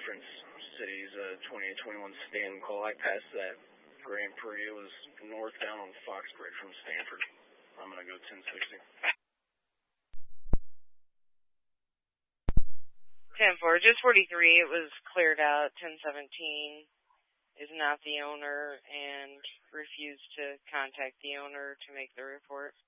different cities, 2021 Stanton call. I passed that Grand Prix. It was northbound on Foxbridge from Stanford. I'm going to go 1060. 10-4, just 43. It was cleared out. 1017 is not the owner and refused to contact the owner to make the report.